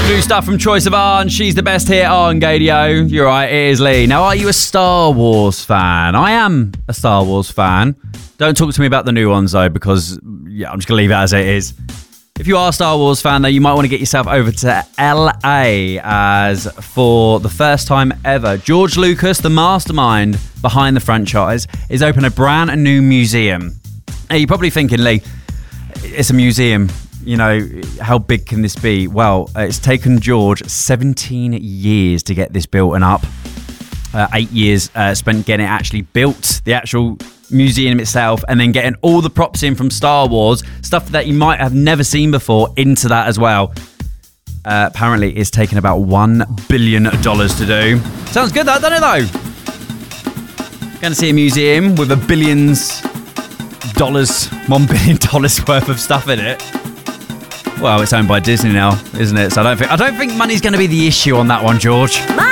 New stuff from Troye Sivan. She's the best here on Gadio. You're right, it is Lee. Now, are you a Star Wars fan? I am a Star Wars fan. Don't talk to me about the new ones, though, because, yeah, I'm just going to leave it as it is. If you are a Star Wars fan, though, you might want to get yourself over to LA, as for the first time ever, George Lucas, the mastermind behind the franchise, is opening a brand new museum. Now, you're probably thinking, Lee, it's a museum. You know, how big can this be? Well, it's taken George 17 years to get this built and up. 8 years spent getting it actually built, the actual museum itself, and then getting all the props in from Star Wars, stuff that you might have never seen before, into that as well. Apparently, it's taken about $1 billion to do. Sounds good, though, doesn't it, though? Going to see a museum with $1 billion worth of stuff in it. Well, it's owned by Disney now, isn't it? So I don't think money's going to be the issue on that one, George.